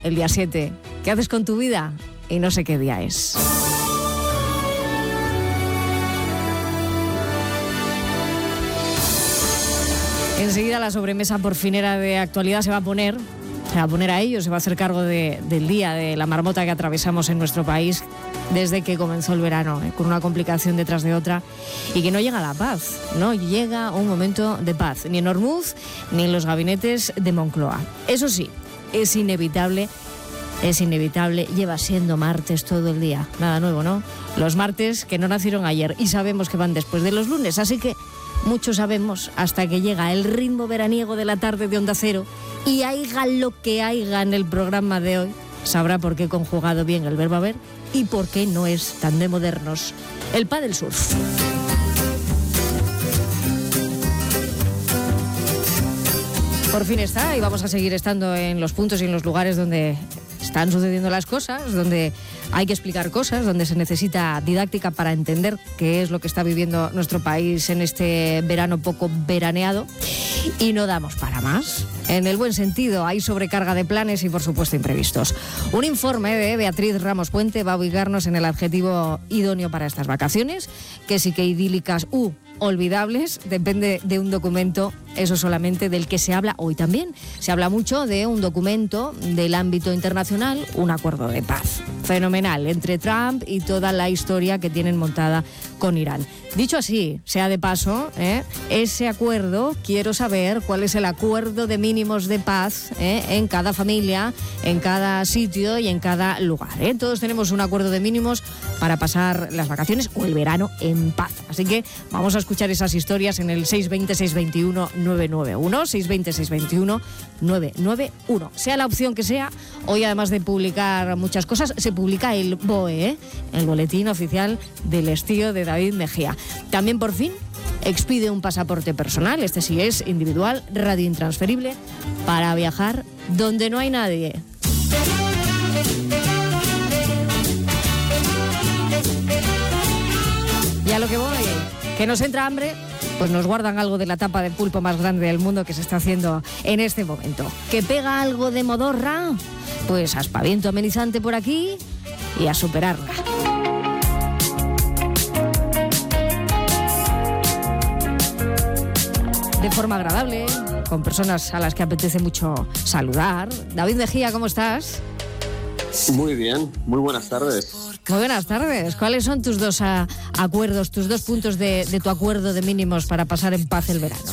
el día 7. ¿Qué haces con tu vida? Y no sé qué día es. Enseguida la sobremesa porfinera de actualidad se va a poner a ello, se va a hacer cargo del día de la marmota que atravesamos en nuestro país desde que comenzó el verano, con una complicación detrás de otra, y que no llega la paz, no llega un momento de paz, ni en Ormuz, ni en los gabinetes de Moncloa. Eso sí, es inevitable, lleva siendo martes todo el día, nada nuevo, ¿no? Los martes que no nacieron ayer y sabemos que van después de los lunes, así que muchos sabemos hasta que llega el ritmo veraniego de la tarde de Onda Cero y haiga lo que haiga en el programa de hoy, sabrá por qué he conjugado bien el verbo haber y por qué no es tan de modernos el pádel surf. Por fin está y vamos a seguir estando en los puntos y en los lugares donde están sucediendo las cosas, donde hay que explicar cosas, donde se necesita didáctica para entender qué es lo que está viviendo nuestro país en este verano poco veraneado. Y no damos para más. En el buen sentido, hay sobrecarga de planes y, por supuesto, imprevistos. Un informe de Beatriz Ramos Puente va a ubicarnos en el adjetivo idóneo para estas vacaciones, que sí que idílicas olvidables, depende de un documento, eso solamente del que se habla hoy también. Se habla mucho de un documento del ámbito internacional, un acuerdo de paz. Fenomenal, entre Trump y toda la historia que tienen montada con Irán. Dicho así, sea de paso, ese acuerdo, quiero saber cuál es el acuerdo de mínimos de paz en cada familia, en cada sitio y en cada lugar. Todos tenemos un acuerdo de mínimos para pasar las vacaciones o el verano en paz. Así que vamos a escuchar esas historias en el 620-621-991, 620-621-991. Sea la opción que sea, hoy además de publicar muchas cosas, se publica el BOE, el Boletín Oficial del Estío de David Mejía. También por fin expide un pasaporte personal, este sí es individual, radiointransferible, para viajar donde no hay nadie. Y a lo que voy, que nos entra hambre, pues nos guardan algo de la tapa de pulpo más grande del mundo que se está haciendo en este momento. ¿Que pega algo de modorra? Pues aspaviento amenizante por aquí y a superarla. De forma agradable, con personas a las que apetece mucho saludar. David Mejía, ¿cómo estás? Muy bien, muy buenas tardes. Muy buenas tardes. ¿Cuáles son tus dos acuerdos, tus dos puntos de tu acuerdo de mínimos para pasar en paz el verano?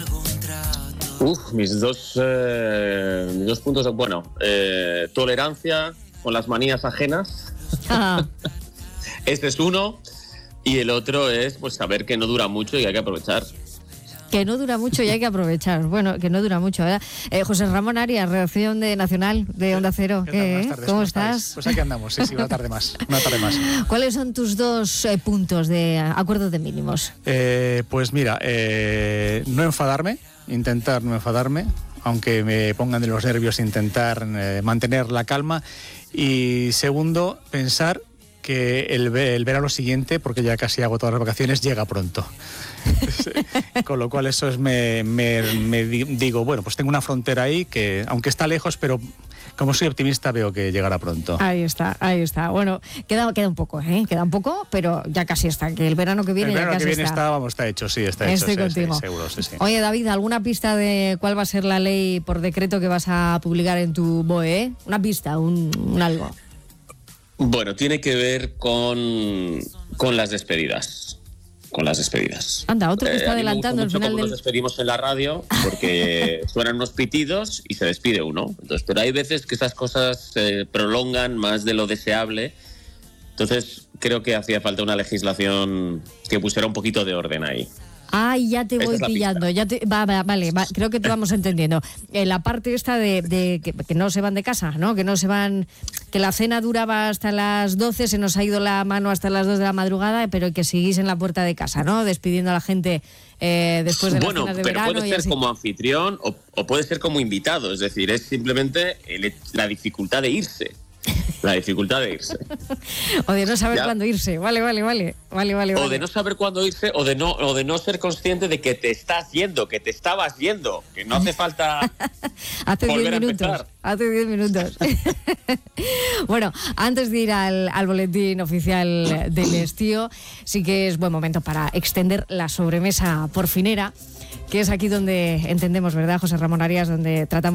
Mis dos puntos, tolerancia con las manías ajenas. Este es uno. Y el otro es pues saber que no dura mucho y hay que aprovechar. Que no dura mucho y hay que aprovechar. Bueno, que no dura mucho, ¿verdad? José Ramón Arias, redacción de Nacional de Onda Cero. Buenas tardes, ¿Cómo estás? Pues aquí andamos, sí, una tarde más. ¿Cuáles son tus dos puntos de acuerdo de mínimos? Pues mira, no enfadarme, intentar no enfadarme, aunque me pongan de los nervios, intentar mantener la calma. Y segundo, pensar que el verano siguiente, porque ya casi hago todas las vacaciones, llega pronto. Con lo cual eso es me digo, bueno, pues tengo una frontera ahí que, aunque está lejos, pero como soy optimista, veo que llegará pronto. Ahí está. Bueno, queda un poco, pero ya casi está, que el verano que viene ya casi está. Está hecho, sí, está hecho. Estoy contigo. Sí, seguro, sí. Oye, David, ¿alguna pista de cuál va a ser la ley por decreto que vas a publicar en tu BOE? Una pista, un algo. Bueno, tiene que ver con las despedidas. Anda, otro que está adelantando el final nos despedimos en la radio porque suenan unos pitidos y se despide uno. Entonces, pero hay veces que esas cosas se prolongan más de lo deseable. Entonces, creo que hacía falta una legislación que pusiera un poquito de orden ahí. Ay, ya te voy pillando. Vale, creo que te vamos entendiendo. La parte esta de que no se van de casa, ¿no? Que no se van, que la cena duraba hasta las 12, se nos ha ido la mano hasta las 2 de la madrugada, pero que seguís en la puerta de casa, ¿no? Despidiendo a la gente después de las cenas de verano. Bueno, puede ser como anfitrión o puede ser como invitado. Es decir, es simplemente la dificultad de irse. La dificultad de irse. O de no saber Ya. cuándo irse. Vale. O de no saber cuándo irse, o de no ser consciente de que te estás yendo, que te estabas yendo, que no hace falta Hace 10 volver a minutos. empezar. Hace 10 minutos. Bueno, antes de ir al boletín oficial del Estío, sí que es buen momento para extender la sobremesa porfinera, que es aquí donde entendemos, ¿verdad, José Ramón Arias? Donde tratamos